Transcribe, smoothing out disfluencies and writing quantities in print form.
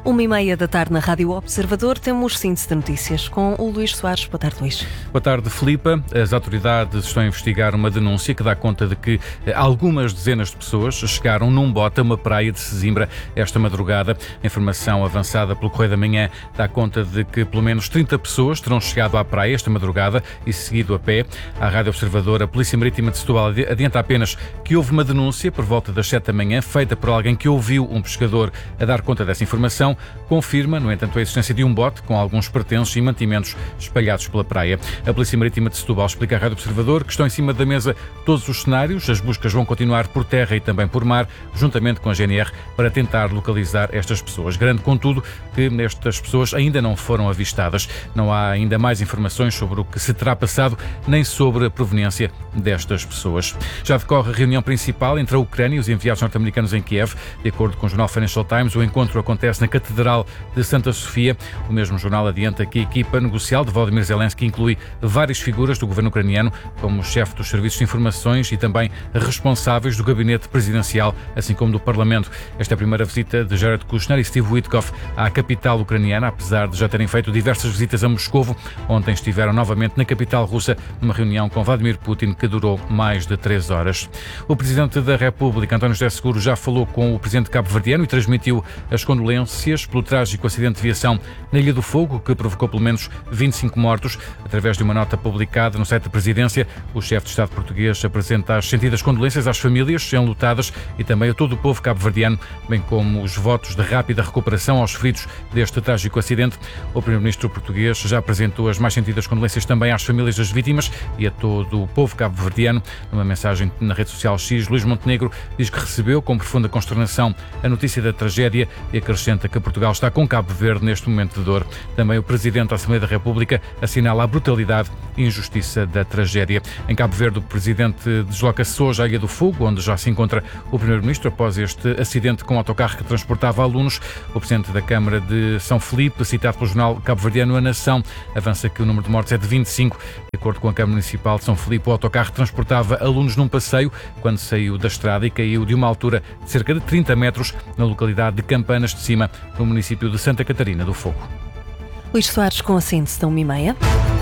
1h30 da tarde na Rádio Observador, temos síntese de notícias com o Luís Soares. Boa tarde, Luís. Boa tarde, Filipa. As autoridades estão a investigar uma denúncia que dá conta de que algumas dezenas de pessoas chegaram num bote a uma praia de Sesimbra esta madrugada. A informação avançada pelo Correio da Manhã dá conta de que pelo menos 30 pessoas terão chegado à praia esta madrugada e seguido a pé. À Rádio Observador, a Polícia Marítima de Setúbal adianta apenas que houve uma denúncia por volta das 7 da manhã, feita por alguém que ouviu um pescador a dar conta dessa informação. Confirma, no entanto, a existência de um bote com alguns pertences e mantimentos espalhados pela praia. A Polícia Marítima de Setúbal explica à Rádio Observador que estão em cima da mesa todos os cenários. As buscas vão continuar por terra e também por mar, juntamente com a GNR, para tentar localizar estas pessoas. Garante, contudo, que estas pessoas ainda não foram avistadas. Não há ainda mais informações sobre o que se terá passado, nem sobre a proveniência destas pessoas. Já decorre a reunião principal entre a Ucrânia e os enviados norte-americanos em Kiev. De acordo com o jornal Financial Times, o encontro acontece na Catedral de Santa Sofia. O mesmo jornal adianta que a equipa negocial de Volodymyr Zelensky inclui várias figuras do governo ucraniano, como o chefe dos serviços de informações e também responsáveis do gabinete presidencial, assim como do Parlamento. Esta é a primeira visita de Jared Kushner e Steve Witkoff à capital ucraniana, apesar de já terem feito diversas visitas a Moscovo. Ontem estiveram novamente na capital russa, numa reunião com Vladimir Putin que durou mais de 3 horas. O Presidente da República, António José Seguro, já falou com o Presidente cabo-verdiano e transmitiu as condolências pelo trágico acidente de aviação na Ilha do Fogo, que provocou pelo menos 25 mortos. Através de uma nota publicada no site da Presidência, o chefe de Estado português apresenta as sentidas condolências às famílias enlutadas e também a todo o povo cabo-verdiano, bem como os votos de rápida recuperação aos feridos deste trágico acidente. O Primeiro-Ministro português já apresentou as mais sentidas condolências também às famílias das vítimas e a todo o povo cabo-verdiano. Numa mensagem na rede social X, Luís Montenegro diz que recebeu com profunda consternação a notícia da tragédia e acrescenta que Portugal está com Cabo Verde neste momento de dor. Também o Presidente da Assembleia da República assinala a brutalidade e injustiça da tragédia. Em Cabo Verde, o Presidente desloca-se hoje à Ilha do Fogo, onde já se encontra o Primeiro-Ministro após este acidente com o autocarro que transportava alunos. O Presidente da Câmara de São Felipe, citado pelo jornal cabo-verdiano A Nação, avança que o número de mortes é de 25. De acordo com a Câmara Municipal de São Felipe, o autocarro transportava alunos num passeio quando saiu da estrada e caiu de uma altura de cerca de 30 metros na localidade de Campanas de Cima, no município de Santa Catarina do Fogo. Luís Soares com a síntese da 1h30.